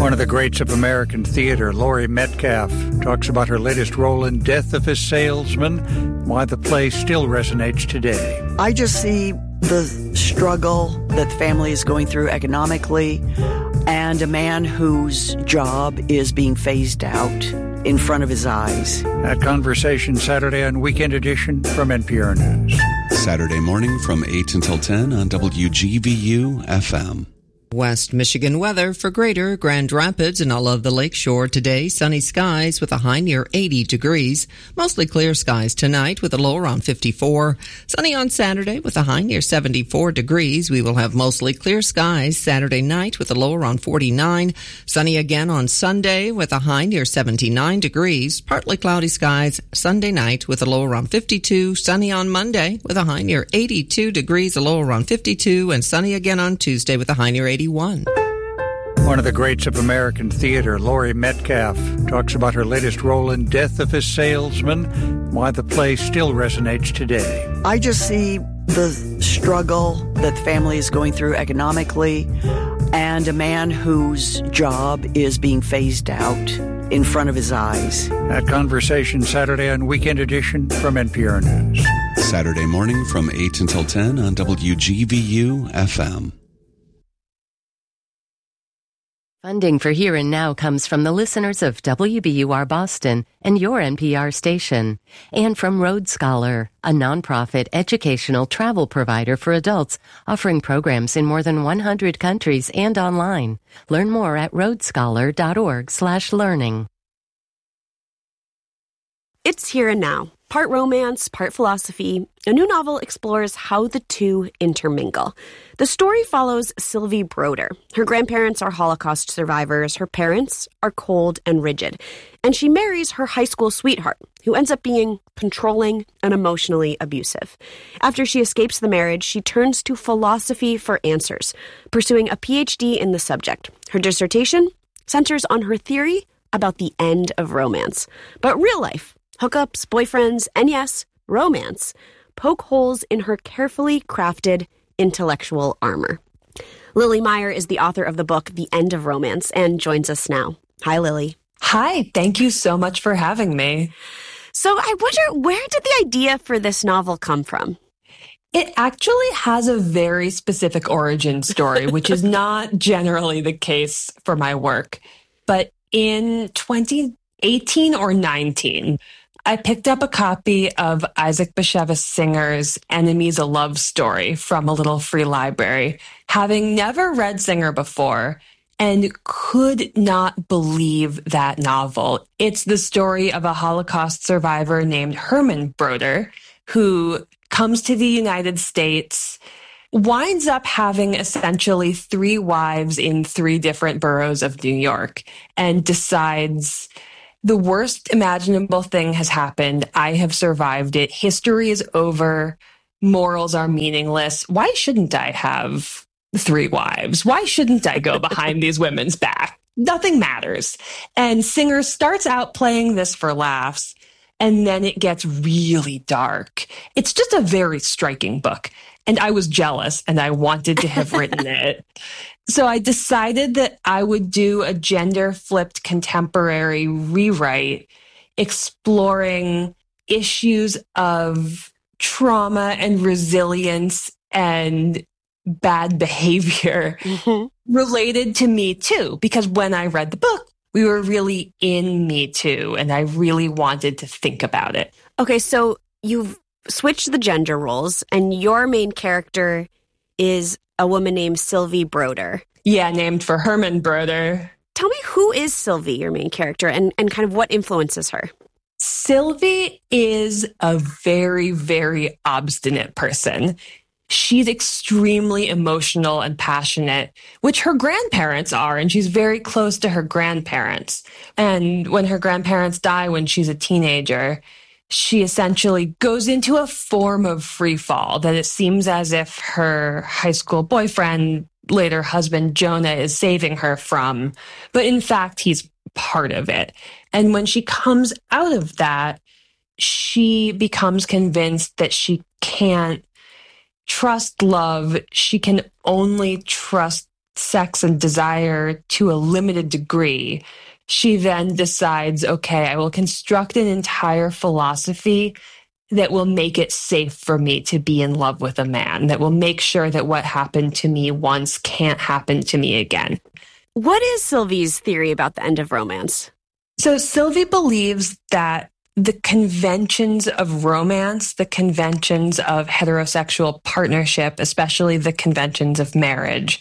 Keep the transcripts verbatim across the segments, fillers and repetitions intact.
One of the greats of American theater, Laurie Metcalf, talks about her latest role in Death of a Salesman, why the play still resonates today. I just see the struggle that the family is going through economically, and a man whose job is being phased out in front of his eyes. That conversation Saturday on Weekend Edition from N P R News. Saturday morning from eight until ten on W G V U F M. West Michigan weather for Greater Grand Rapids and all of the lakeshore today. Sunny skies with a high near eighty degrees. Mostly clear skies tonight with a low around fifty-four. Sunny on Saturday with a high near seventy-four degrees. We will have mostly clear skies Saturday night with a low around forty-nine. Sunny again on Sunday with a high near seventy-nine degrees. Partly cloudy skies Sunday night with a low around fifty-two. Sunny on Monday with a high near eighty-two degrees, a low around fifty-two. And sunny again on Tuesday with a high near eighty-one. One of the greats of American theater, Laurie Metcalf, talks about her latest role in Death of a Salesman, why the play still resonates today. I just see the struggle that the family is going through economically, and a man whose job is being phased out in front of his eyes. That conversation Saturday on Weekend Edition from N P R News. Saturday morning from eight until ten on W G V U F M. Funding for Here and Now comes from the listeners of W B U R Boston and your N P R station, and from Road Scholar, a nonprofit educational travel provider for adults offering programs in more than one hundred countries and online. Learn more at roadscholar.org slash learning. It's Here and Now. Part romance, part philosophy, a new novel explores how the two intermingle. The story follows Sylvie Broder. Her grandparents are Holocaust survivors. Her parents are cold and rigid. And she marries her high school sweetheart, who ends up being controlling and emotionally abusive. After she escapes the marriage, she turns to philosophy for answers, pursuing a P H D in the subject. Her dissertation centers on her theory about the end of romance. But real life, hookups, boyfriends, and yes, romance, poke holes in her carefully crafted intellectual armor. Lily Meyer is the author of the book, The End of Romance, and joins us now. Hi, Lily. Hi, thank you so much for having me. So I wonder, where did the idea for this novel come from? It actually has a very specific origin story, which is not generally the case for my work. But in twenty eighteen or nineteen, I picked up a copy of Isaac Bashevis Singer's Enemies: A Love Story from a little free library, having never read Singer before, and could not believe that novel. It's the story of a Holocaust survivor named Herman Broder, who comes to the United States, winds up having essentially three wives in three different boroughs of New York, and decides the worst imaginable thing has happened. I have survived it. History is over. Morals are meaningless. Why shouldn't I have three wives? Why shouldn't I go behind these women's back? Nothing matters. And Singer starts out playing this for laughs, and then it gets really dark. It's just a very striking book. And I was jealous, and I wanted to have written it. So I decided that I would do a gender-flipped contemporary rewrite exploring issues of trauma and resilience and bad behavior mm-hmm. related to Me Too. Because when I read the book, we were really in Me Too, and I really wanted to think about it. Okay, so you've switched the gender roles, and your main character is a woman named Sylvie Broder. Yeah, named for Herman Broder. Tell me, who is Sylvie, your main character, and, and kind of what influences her? Sylvie is a very, very obstinate person. She's extremely emotional and passionate, which her grandparents are, and she's very close to her grandparents. And when her grandparents die when she's a teenager, she essentially goes into a form of free fall that it seems as if her high school boyfriend, later husband Jonah, is saving her from. But in fact, he's part of it. And when she comes out of that, she becomes convinced that she can't trust love. She can only trust sex and desire to a limited degree, she then decides, okay, I will construct an entire philosophy that will make it safe for me to be in love with a man, that will make sure that what happened to me once can't happen to me again. What is Sylvie's theory about the end of romance? So Sylvie believes that the conventions of romance, the conventions of heterosexual partnership, especially the conventions of marriage,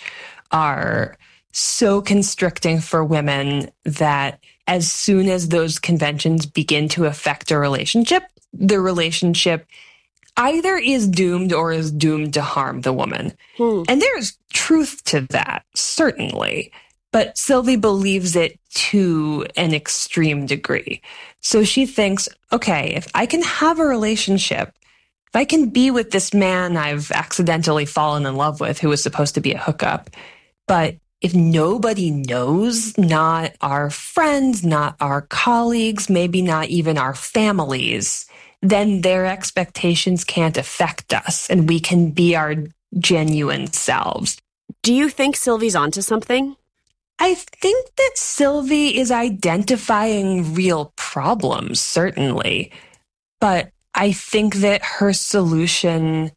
are so constricting for women that as soon as those conventions begin to affect a relationship, the relationship either is doomed or is doomed to harm the woman. Hmm. And there's truth to that, certainly. But Sylvie believes it to an extreme degree. So she thinks, okay, if I can have a relationship, if I can be with this man I've accidentally fallen in love with who was supposed to be a hookup, but if nobody knows, not our friends, not our colleagues, maybe not even our families, then their expectations can't affect us and we can be our genuine selves. Do you think Sylvie's onto something? I think that Sylvie is identifying real problems, certainly. But I think that her solution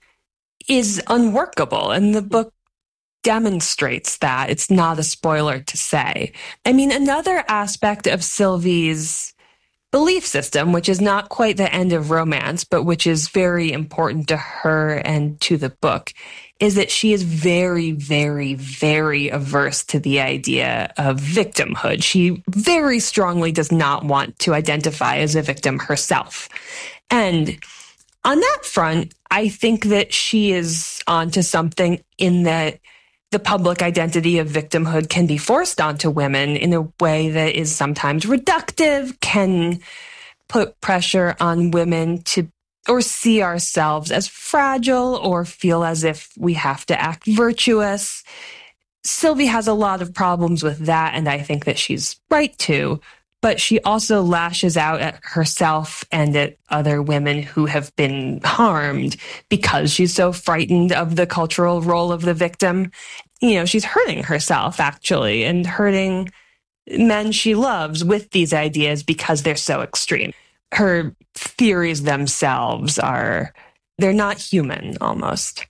is unworkable, and the book demonstrates that. It's not a spoiler to say. I mean, another aspect of Sylvie's belief system, which is not quite the end of romance, but which is very important to her and to the book, is that she is very, very, very averse to the idea of victimhood. She very strongly does not want to identify as a victim herself. And on that front, I think that she is onto something in that the public identity of victimhood can be forced onto women in a way that is sometimes reductive, can put pressure on women to or see ourselves as fragile or feel as if we have to act virtuous. Sylvie has a lot of problems with that, and I think that she's right to, but she also lashes out at herself and at other women who have been harmed because she's so frightened of the cultural role of the victim. You know, she's hurting herself, actually, and hurting men she loves with these ideas because they're so extreme. Her theories themselves are, they're not human, almost.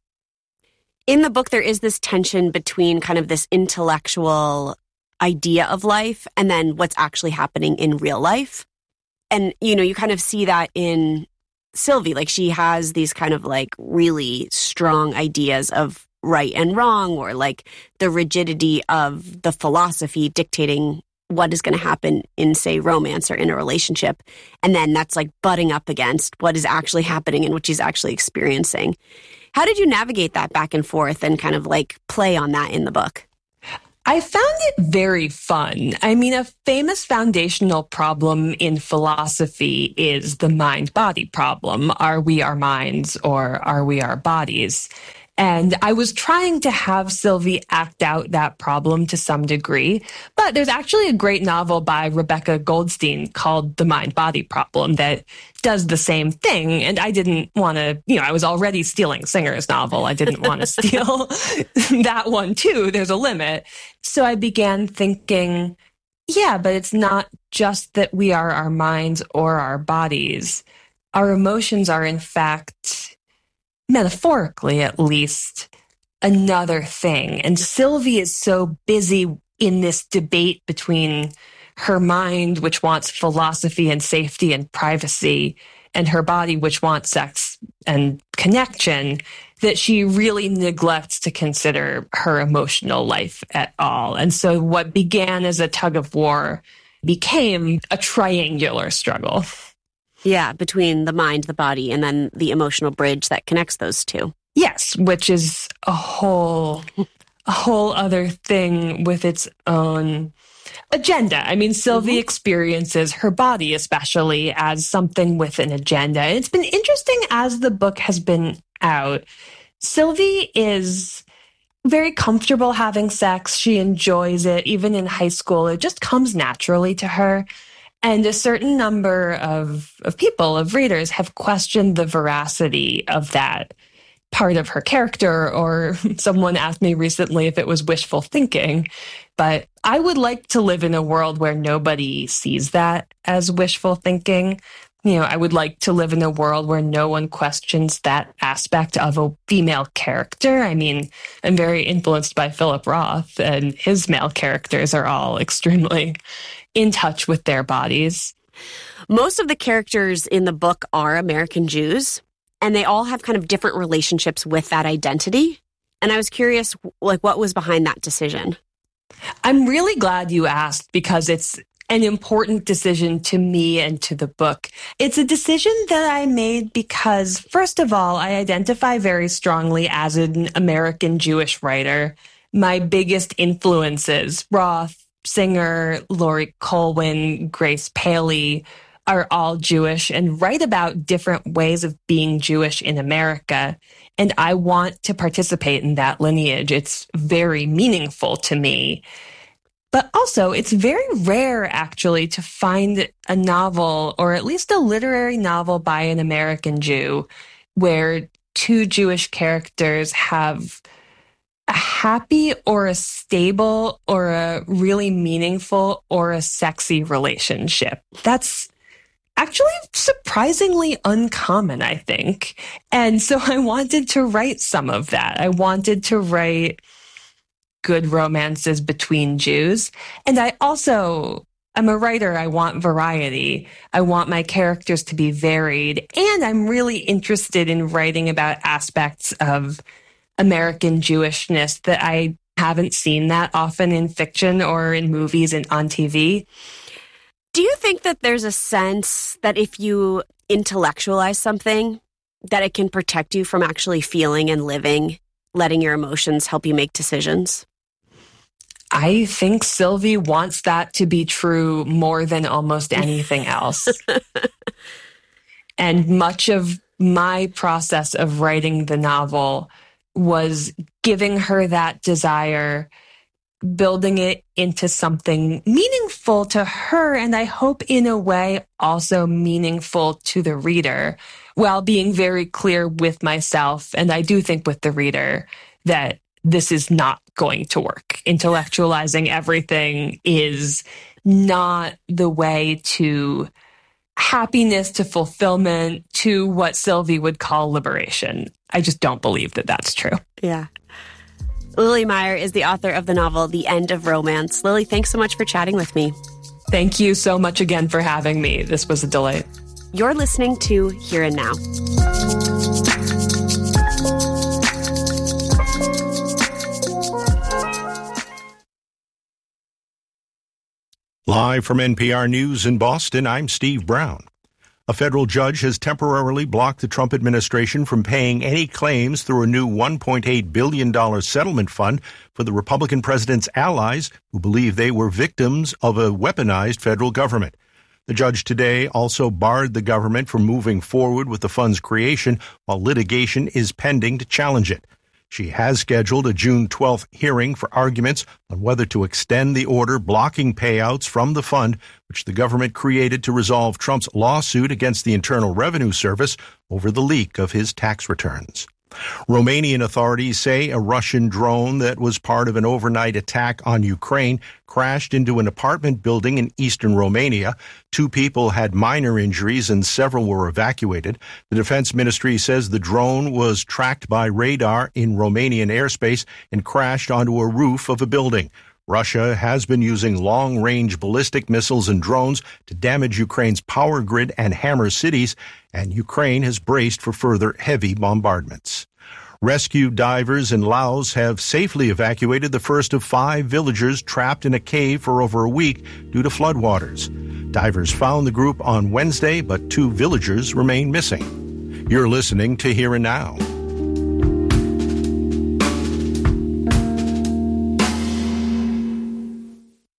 In the book, there is this tension between kind of this intellectual idea of life and then what's actually happening in real life. And, you know, you kind of see that in Sylvie. Like, she has these kind of like really strong ideas of right and wrong, or like the rigidity of the philosophy dictating what is going to happen in, say, romance or in a relationship. And then that's like butting up against what is actually happening and what she's actually experiencing. How did you navigate that back and forth and kind of like play on that in the book? I found it very fun. I mean, a famous foundational problem in philosophy is the mind-body problem. Are we our minds or are we our bodies? And I was trying to have Sylvie act out that problem to some degree, but there's actually a great novel by Rebecca Goldstein called The Mind-Body Problem that does the same thing. And I didn't want to, you know, I was already stealing Singer's novel. I didn't want to steal that one too. There's a limit. So I began thinking, yeah, but it's not just that we are our minds or our bodies. Our emotions are, in fact, metaphorically at least, another thing. And Sylvie is so busy in this debate between her mind, which wants philosophy and safety and privacy, and her body, which wants sex and connection, that she really neglects to consider her emotional life at all. And so what began as a tug of war became a triangular struggle. Yeah, between the mind, the body, and then the emotional bridge that connects those two. Yes, which is a whole, a whole other thing with its own agenda. I mean, Sylvie mm-hmm. experiences her body especially as something with an agenda. And it's been interesting as the book has been out. Sylvie is very comfortable having sex. She enjoys it. Even in high school, it just comes naturally to her. And a certain number of, of people, of readers, have questioned the veracity of that part of her character, or someone asked me recently if it was wishful thinking. But I would like to live in a world where nobody sees that as wishful thinking. You know, I would like to live in a world where no one questions that aspect of a female character. I mean, I'm very influenced by Philip Roth, and his male characters are all extremely in touch with their bodies. Most of the characters in the book are American Jews, and they all have kind of different relationships with that identity. And I was curious, like, what was behind that decision? I'm really glad you asked, because it's an important decision to me and to the book. It's a decision that I made because, first of all, I identify very strongly as an American Jewish writer. My biggest influences, Roth, Singer, Laurie Colwin, Grace Paley, are all Jewish and write about different ways of being Jewish in America. And I want to participate in that lineage. It's very meaningful to me. But also, it's very rare, actually, to find a novel, or at least a literary novel by an American Jew, where two Jewish characters have a happy or a stable or a really meaningful or a sexy relationship. That's actually surprisingly uncommon, I think. And so I wanted to write some of that. I wanted to write good romances between Jews. And I also, I'm a writer, I want variety. I want my characters to be varied. And I'm really interested in writing about aspects of American Jewishness that I haven't seen that often in fiction or in movies and on T V. Do you think that there's a sense that if you intellectualize something, that it can protect you from actually feeling and living, letting your emotions help you make decisions? I think Sylvie wants that to be true more than almost anything else. And much of my process of writing the novel was giving her that desire, building it into something meaningful to her, and I hope in a way also meaningful to the reader, while being very clear with myself, and I do think with the reader, that this is not going to work. Intellectualizing everything is not the way to happiness, to fulfillment, to what Sylvie would call liberation. I just don't believe that that's true. Yeah. Lily Meyer is the author of the novel, The End of Romance. Lily, thanks so much for chatting with me. Thank you so much again for having me. This was a delight. You're listening to Here and Now. Live from N P R News in Boston, I'm Steve Brown. A federal judge has temporarily blocked the Trump administration from paying any claims through a new one point eight billion dollars settlement fund for the Republican president's allies who believe they were victims of a weaponized federal government. The judge today also barred the government from moving forward with the fund's creation while litigation is pending to challenge it. She has scheduled a June twelfth hearing for arguments on whether to extend the order blocking payouts from the fund, which the government created to resolve Trump's lawsuit against the Internal Revenue Service over the leak of his tax returns. Romanian authorities say a Russian drone that was part of an overnight attack on Ukraine crashed into an apartment building in eastern Romania. Two people had minor injuries and several were evacuated. The defense ministry says the drone was tracked by radar in Romanian airspace and crashed onto a roof of a building. Russia has been using long-range ballistic missiles and drones to damage Ukraine's power grid and hammer cities, and Ukraine has braced for further heavy bombardments. Rescue divers in Laos have safely evacuated the first of five villagers trapped in a cave for over a week due to floodwaters. Divers found the group on Wednesday, but two villagers remain missing. You're listening to Here and Now.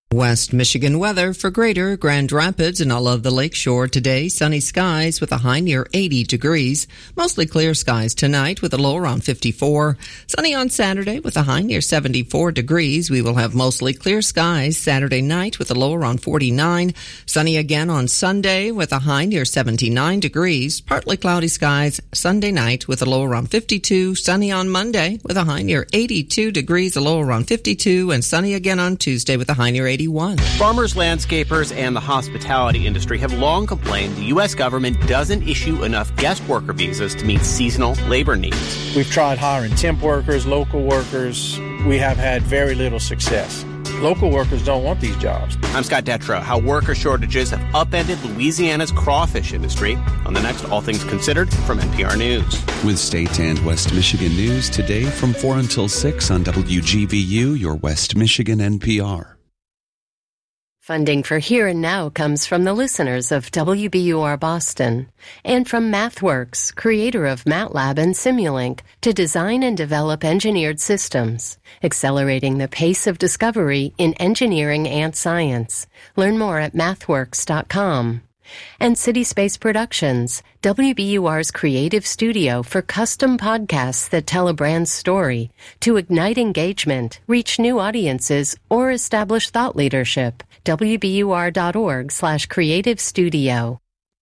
West Michigan weather for Greater Grand Rapids and all of the lakeshore today. Sunny skies with a high near eighty degrees. Mostly clear skies tonight with a low around fifty-four. Sunny on Saturday with a high near seventy-four degrees. We will have mostly clear skies Saturday night with a low around forty-nine. Sunny again on Sunday with a high near seventy-nine degrees. Partly cloudy skies Sunday night with a low around fifty-two. Sunny on Monday with a high near eighty-two degrees, a low around fifty-two. And sunny again on Tuesday with a high near eighty-one. Farmers, landscapers, and the hospitality industry have long complained the U S government doesn't issue enough guest worker visas to meet seasonal labor needs. We've tried hiring temp workers, local workers. We have had very little success. Local workers don't want these jobs. I'm Scott Detrow. How worker shortages have upended Louisiana's crawfish industry on the next All Things Considered from N P R News. With State and West Michigan news today from four until six on W G V U, your West Michigan N P R. Funding for Here and Now comes from the listeners of W B U R Boston and from MathWorks, creator of MATLAB and Simulink, to design and develop engineered systems, accelerating the pace of discovery in engineering and science. Learn more at mathworks dot com. And City Space Productions, W B U R's creative studio for custom podcasts that tell a brand's story to ignite engagement, reach new audiences, or establish thought leadership. W B U R dot org slash creative studio.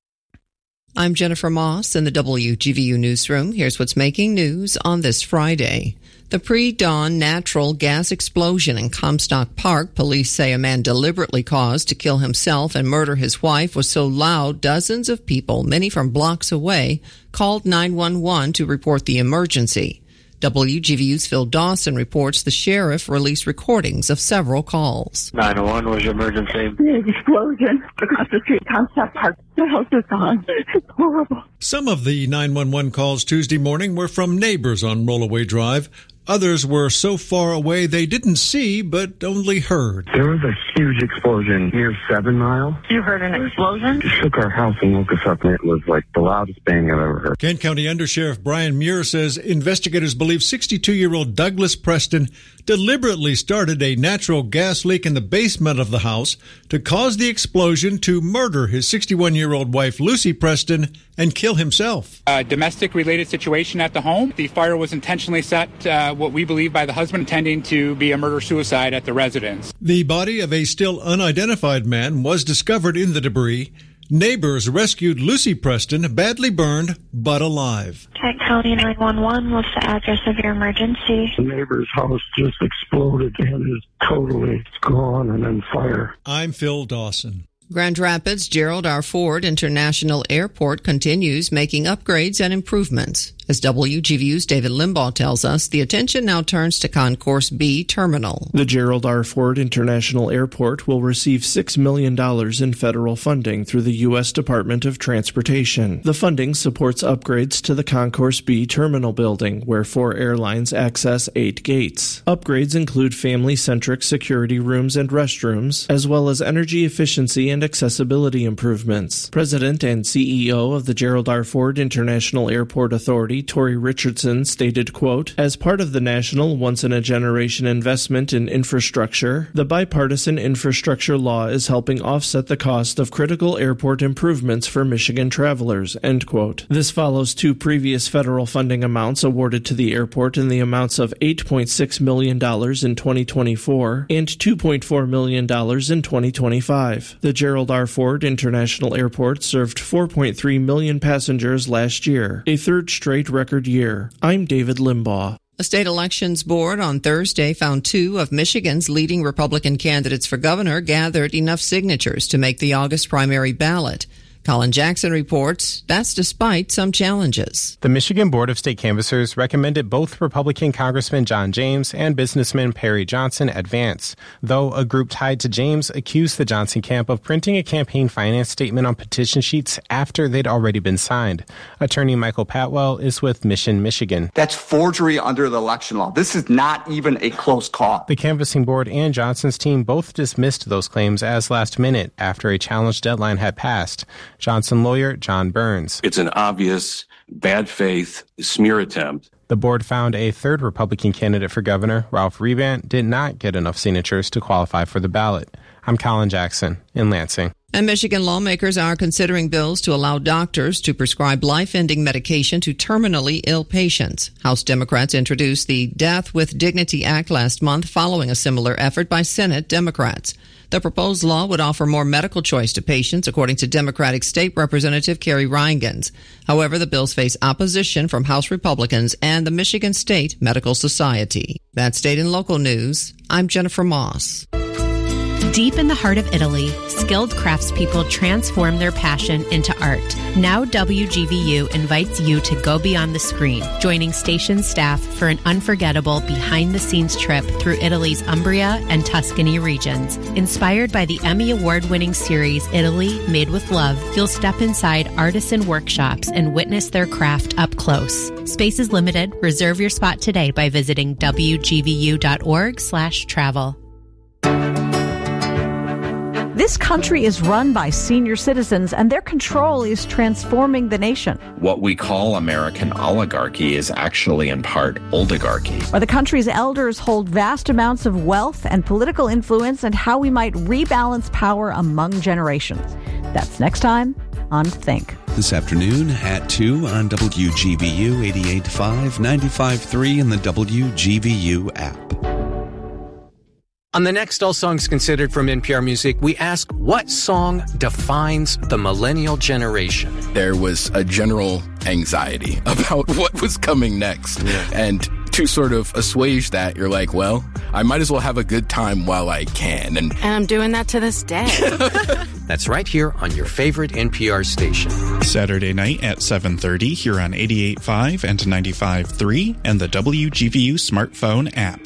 I'm Jennifer Moss in the W G V U newsroom. Here's what's making news on this Friday. The pre-dawn natural gas explosion in Comstock Park, police say a man deliberately caused to kill himself and murder his wife, was so loud dozens of people, many from blocks away, called nine one one to report the emergency. W G V U's Phil Dawson reports the sheriff released recordings of several calls. nine one one was your emergency. The explosion across the street, Comstock Park. The house is gone. It's horrible. Some of the nine one one calls Tuesday morning were from neighbors on Rollaway Drive. Others were so far away they didn't see, but only heard. There was a huge explosion near Seven Mile. You heard an explosion? It shook our house and woke us up, and it was like the loudest bang I've ever heard. Kent County Undersheriff Brian Muir says investigators believe sixty-two-year-old Douglas Preston deliberately started a natural gas leak in the basement of the house to cause the explosion to murder his sixty-one-year-old wife, Lucy Preston, and kill himself. A domestic-related situation at the home. The fire was intentionally set, uh, what we believe, by the husband intending to be a murder-suicide at the residence. The body of a still unidentified man was discovered in the debris. Neighbors rescued Lucy Preston, badly burned, but alive. Kent County nine one one, what's the address of your emergency? The neighbor's house just exploded and is totally gone and on fire. I'm Phil Dawson. Grand Rapids Gerald R. Ford International Airport continues making upgrades and improvements. As W G V U's David Limbaugh tells us, the attention now turns to Concourse B Terminal. The Gerald R. Ford International Airport will receive six million dollars in federal funding through the U S Department of Transportation. The funding supports upgrades to the Concourse B Terminal building, where four airlines access eight gates. Upgrades include family-centric security rooms and restrooms, as well as energy efficiency and accessibility improvements. President and C E O of the Gerald R. Ford International Airport Authority, Tori Richardson, stated, quote, "As part of the national once-in-a-generation investment in infrastructure, the bipartisan infrastructure law is helping offset the cost of critical airport improvements for Michigan travelers," end quote. This follows two previous federal funding amounts awarded to the airport in the amounts of eight point six million dollars in twenty twenty-four and two point four million dollars in twenty twenty-five. The Gerald R. Ford International Airport served four point three million passengers last year, a third straight record year. I'm David Limbaugh. The state elections board on Thursday found two of Michigan's leading Republican candidates for governor gathered enough signatures to make the August primary ballot. Colin Jackson reports that's despite some challenges. The Michigan Board of State Canvassers recommended both Republican Congressman John James and businessman Perry Johnson advance, though a group tied to James accused the Johnson camp of printing a campaign finance statement on petition sheets after they'd already been signed. Attorney Michael Patwell is with Mission Michigan. That's forgery under the election law. This is not even a close call. The canvassing board and Johnson's team both dismissed those claims as last minute after a challenge deadline had passed. Johnson lawyer John Burns. It's an obvious bad faith smear attempt. The board found a third Republican candidate for governor, Ralph Rebant, did not get enough signatures to qualify for the ballot. I'm Colin Jackson in Lansing. And Michigan lawmakers are considering bills to allow doctors to prescribe life-ending medication to terminally ill patients. House Democrats introduced the Death with Dignity Act last month following a similar effort by Senate Democrats. The proposed law would offer more medical choice to patients, according to Democratic State Representative Kerry Reingans. However, the bills face opposition from House Republicans and the Michigan State Medical Society. That's state and local news. I'm Jennifer Moss. Deep in the heart of Italy, skilled craftspeople transform their passion into art. Now W G V U invites you to go beyond the screen, joining station staff for an unforgettable behind-the-scenes trip through Italy's Umbria and Tuscany regions. Inspired by the Emmy Award-winning series Italy Made with Love, you'll step inside artisan workshops and witness their craft up close. Space is limited. Reserve your spot today by visiting W G V U dot org slash travel. This country is run by senior citizens, and their control is transforming the nation. What we call American oligarchy is actually in part oligarchy. Where the country's elders hold vast amounts of wealth and political influence, and how we might rebalance power among generations. That's next time on Think. This afternoon at two on W G V U eighty-eight point five, ninety-five point three, and the W G V U app. On the next All Songs Considered from N P R Music, we ask what song defines the millennial generation? There was a general anxiety about what was coming next. Yeah. And to sort of assuage that, you're like, well, I might as well have a good time while I can. And, and I'm doing that to this day. That's right here on your favorite N P R station. Saturday night at seven thirty here on eighty-eight point five and ninety-five point three and the W G V U smartphone app.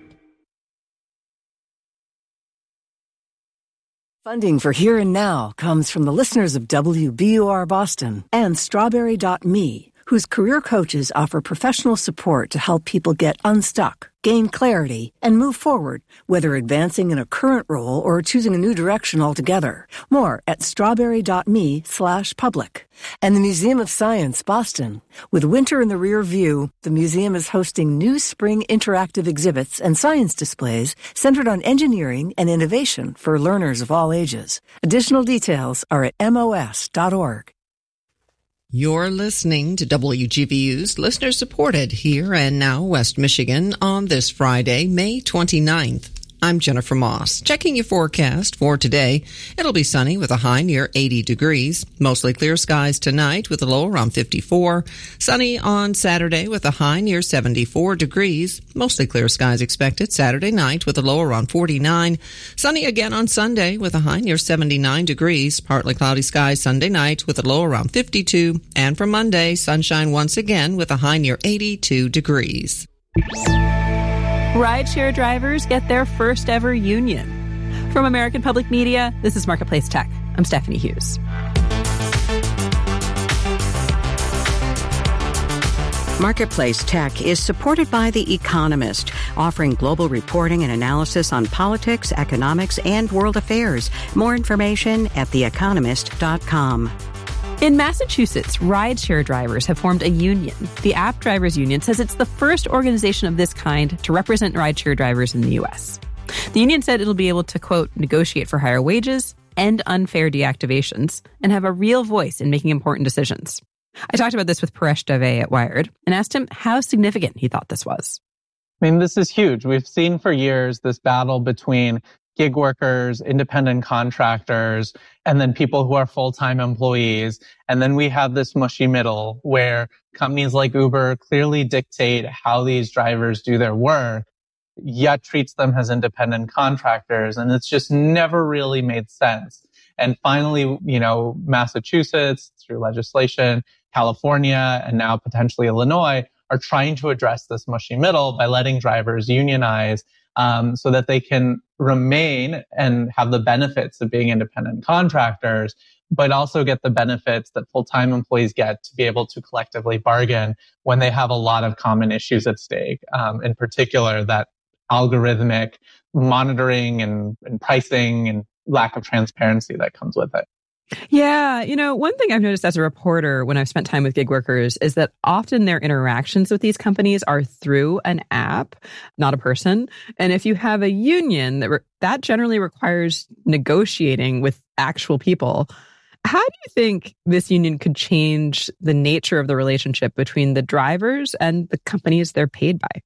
Funding for Here and Now comes from the listeners of W B U R Boston and Strawberry dot me, whose career coaches offer professional support to help people get unstuck, gain clarity, and move forward, whether advancing in a current role or choosing a new direction altogether. More at strawberry dot me slash public. And the Museum of Science, Boston. With winter in the rear view, the museum is hosting new spring interactive exhibits and science displays centered on engineering and innovation for learners of all ages. Additional details are at M O S dot org. You're listening to W G V U's listener-supported Here and Now West Michigan on this Friday, May twenty-ninth. I'm Jennifer Moss. Checking your forecast for today. It'll be sunny with a high near eighty degrees. Mostly clear skies tonight with a low around fifty-four. Sunny on Saturday with a high near seventy-four degrees. Mostly clear skies expected Saturday night with a low around forty-nine. Sunny again on Sunday with a high near seventy-nine degrees. Partly cloudy skies Sunday night with a low around fifty-two. And for Monday, sunshine once again with a high near eighty-two degrees. Rideshare drivers get their first ever union. From American Public Media, this is Marketplace Tech. I'm Stephanie Hughes. Marketplace Tech is supported by The Economist, offering global reporting and analysis on politics, economics, and world affairs. More information at the economist dot com. In Massachusetts, rideshare drivers have formed a union. The App Drivers Union says it's the first organization of this kind to represent rideshare drivers in the U S. The union said it'll be able to, quote, negotiate for higher wages, end unfair deactivations, and have a real voice in making important decisions. I talked about this with Paresh Dave at Wired and asked him how significant he thought this was. I mean, this is huge. We've seen for years this battle between gig workers, independent contractors, and then people who are full-time employees. And then we have this mushy middle where companies like Uber clearly dictate how these drivers do their work, yet treats them as independent contractors. And it's just never really made sense. And finally, you know, Massachusetts, through legislation, California, and now potentially Illinois, are trying to address this mushy middle by letting drivers unionize um, so that they can remain and have the benefits of being independent contractors, but also get the benefits that full-time employees get to be able to collectively bargain when they have a lot of common issues at stake, um, in particular that algorithmic monitoring and, and pricing and lack of transparency that comes with it. Yeah. You know, one thing I've noticed as a reporter when I've spent time with gig workers is that often their interactions with these companies are through an app, not a person. And if you have a union, that, re- that generally requires negotiating with actual people. How do you think this union could change the nature of the relationship between the drivers and the companies they're paid by?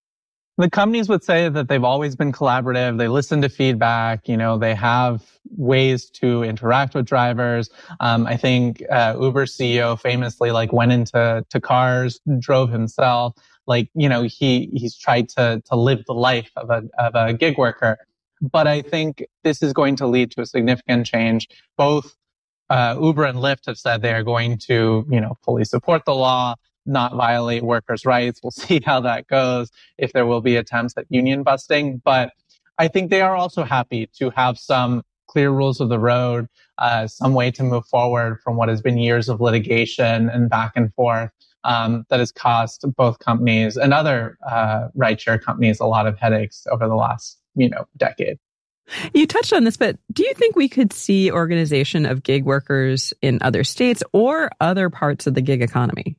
The companies would say that they've always been collaborative. They listen to feedback. You know, they have ways to interact with drivers. Um, I think uh, Uber C E O famously like went into to cars, drove himself. Like, you know, he he's tried to to live the life of a of a gig worker. But I think this is going to lead to a significant change. Both uh, Uber and Lyft have said they are going to, you know, fully support the law, not violate workers' rights. We'll see how that goes, if there will be attempts at union busting. But I think they are also happy to have some clear rules of the road, uh, some way to move forward from what has been years of litigation and back and forth um, that has cost both companies and other uh, rideshare companies a lot of headaches over the last, you know, decade. You touched on this, but do you think we could see organization of gig workers in other states or other parts of the gig economy?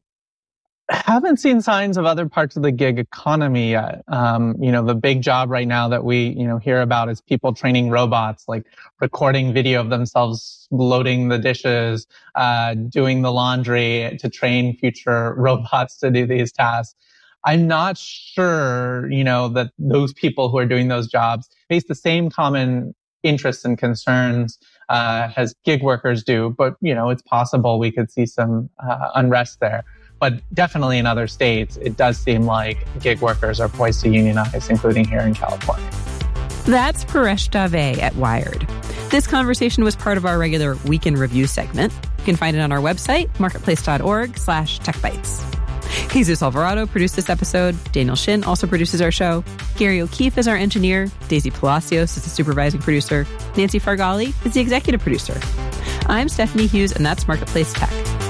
Haven't seen signs of other parts of the gig economy yet. Um, you know, the big job right now that we, you know, hear about is people training robots, like recording video of themselves loading the dishes, uh, doing the laundry to train future robots to do these tasks. I'm not sure, you know, that those people who are doing those jobs face the same common interests and concerns uh, as gig workers do. But, you know, it's possible we could see some uh, unrest there. But definitely in other states, it does seem like gig workers are poised to unionize, including here in California. That's Paresh Dave at Wired. This conversation was part of our regular Week in Review segment. You can find it on our website, marketplace.org slash techbytes. Jesus Alvarado produced this episode. Daniel Shin also produces our show. Gary O'Keefe is our engineer. Daisy Palacios is the supervising producer. Nancy Fargali is the executive producer. I'm Stephanie Hughes, and that's Marketplace Tech.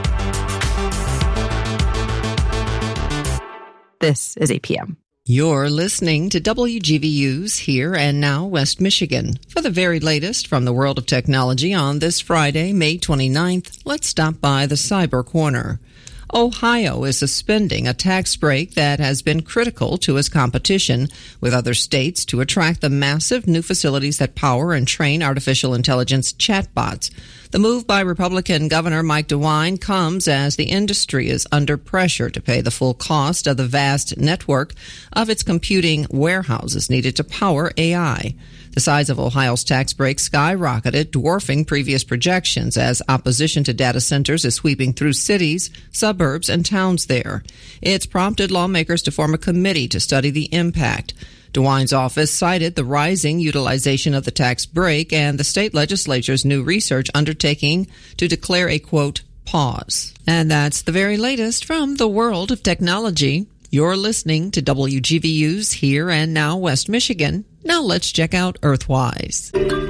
This is eight p.m. You're listening to W G V U's Here and Now West Michigan. For the very latest from the world of technology on this Friday, May twenty-ninth, let's stop by the Cyber Corner. Ohio is suspending a tax break that has been critical to its competition with other states to attract the massive new facilities that power and train artificial intelligence chatbots. The move by Republican Governor Mike DeWine comes as the industry is under pressure to pay the full cost of the vast network of its computing warehouses needed to power A I. The size of Ohio's tax break skyrocketed, dwarfing previous projections as opposition to data centers is sweeping through cities, suburbs, and towns there. It's prompted lawmakers to form a committee to study the impact. DeWine's office cited the rising utilization of the tax break and the state legislature's new research undertaking to declare a, quote, pause. And that's the very latest from the world of technology. You're listening to W G V U's Here and Now West Michigan. Now let's check out Earthwise.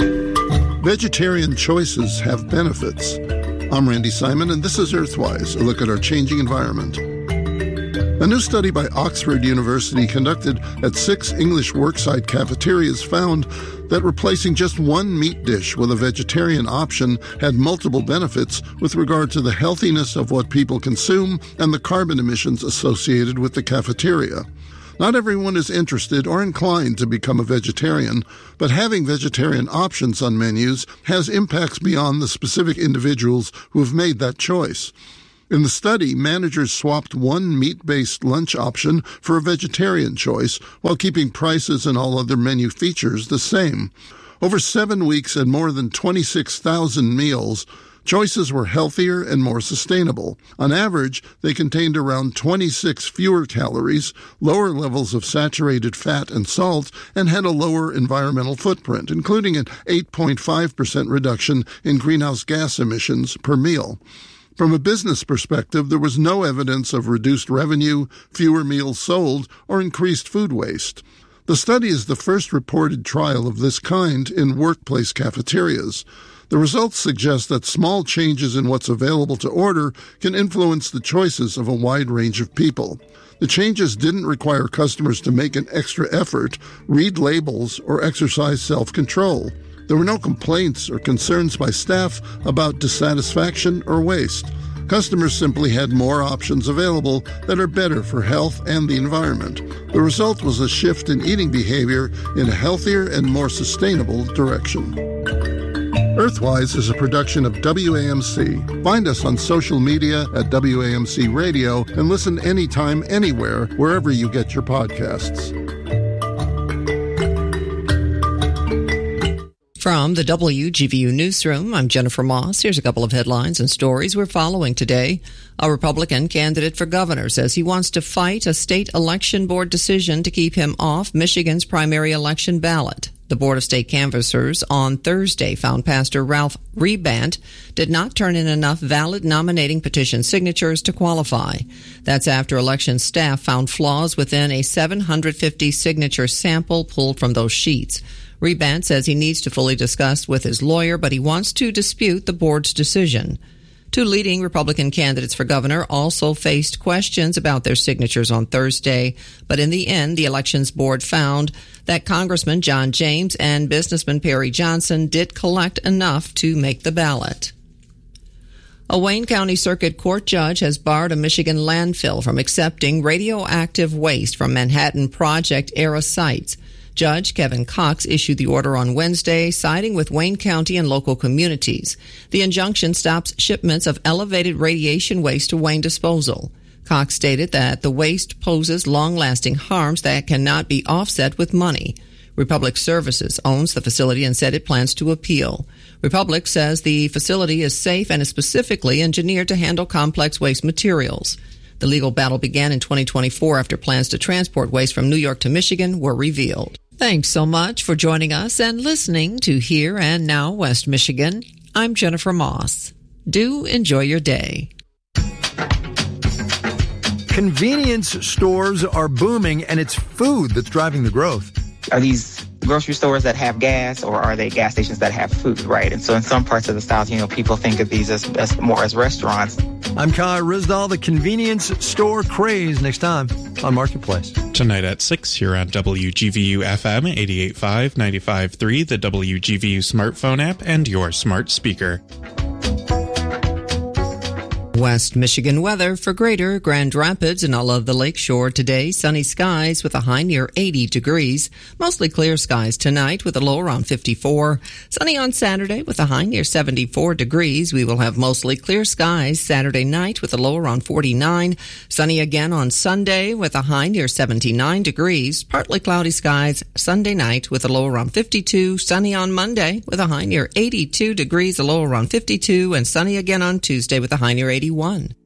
Vegetarian choices have benefits. I'm Randy Simon, and this is Earthwise, a look at our changing environment. A new study by Oxford University conducted at six English worksite cafeterias found that replacing just one meat dish with a vegetarian option had multiple benefits with regard to the healthiness of what people consume and the carbon emissions associated with the cafeteria. Not everyone is interested or inclined to become a vegetarian, but having vegetarian options on menus has impacts beyond the specific individuals who have made that choice. In the study, managers swapped one meat-based lunch option for a vegetarian choice while keeping prices and all other menu features the same. Over seven weeks and more than twenty-six thousand meals, choices were healthier and more sustainable. On average, they contained around twenty-six fewer calories, lower levels of saturated fat and salt, and had a lower environmental footprint, including an eight point five percent reduction in greenhouse gas emissions per meal. From a business perspective, there was no evidence of reduced revenue, fewer meals sold, or increased food waste. The study is the first reported trial of this kind in workplace cafeterias. The results suggest that small changes in what's available to order can influence the choices of a wide range of people. The changes didn't require customers to make an extra effort, read labels, or exercise self-control. There were no complaints or concerns by staff about dissatisfaction or waste. Customers simply had more options available that are better for health and the environment. The result was a shift in eating behavior in a healthier and more sustainable direction. Earthwise is a production of W A M C. Find us on social media at W A M C Radio and listen anytime, anywhere, wherever you get your podcasts. From the W G V U Newsroom, I'm Jennifer Moss. Here's a couple of headlines and stories we're following today. A Republican candidate for governor says he wants to fight a state election board decision to keep him off Michigan's primary election ballot. The Board of State Canvassers on Thursday found Pastor Ralph Rebant did not turn in enough valid nominating petition signatures to qualify. That's after election staff found flaws within a seven hundred fifty signature sample pulled from those sheets. Rebant says he needs to fully discuss with his lawyer, but he wants to dispute the board's decision. Two leading Republican candidates for governor also faced questions about their signatures on Thursday, but in the end, the elections board found that Congressman John James and businessman Perry Johnson did collect enough to make the ballot. A Wayne County Circuit Court judge has barred a Michigan landfill from accepting radioactive waste from Manhattan Project-era sites. Judge Kevin Cox issued the order on Wednesday, siding with Wayne County and local communities. The injunction stops shipments of elevated radiation waste to Wayne Disposal. Cox stated that the waste poses long-lasting harms that cannot be offset with money. Republic Services owns the facility and said it plans to appeal. Republic says the facility is safe and is specifically engineered to handle complex waste materials. The legal battle began in twenty twenty-four after plans to transport waste from New York to Michigan were revealed. Thanks so much for joining us and listening to Here and Now West Michigan. I'm Jennifer Moss. Do enjoy your day. Convenience stores are booming, and it's food that's driving the growth. Are these grocery stores that have gas, or are they gas stations that have food, right? And so in some parts of the South, you know, people think of these as, as more as restaurants. I'm Kai Rizdal, the convenience store craze, next time on Marketplace. Tonight at six here on W G V U F M eighty-eight point five, ninety-five point three, the W G V U smartphone app, and your smart speaker. West Michigan weather for greater Grand Rapids and all of the lakeshore today. Sunny skies with a high near eighty degrees. Mostly clear skies tonight with a low around fifty-four. Sunny on Saturday with a high near seventy-four degrees. We will have mostly clear skies Saturday night with a low around forty-nine. Sunny again on Sunday with a high near seventy-nine degrees. Partly cloudy skies Sunday night with a low around fifty-two. Sunny on Monday with a high near eighty-two degrees, a low around fifty-two. And sunny again on Tuesday with a high near eighty-one.